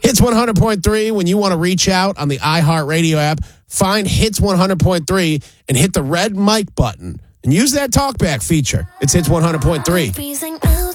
Hits 100.3, when you want to reach out on the iHeartRadio app, find Hits 100.3 and hit the red mic button and use that talkback feature. It's Hits 100.3.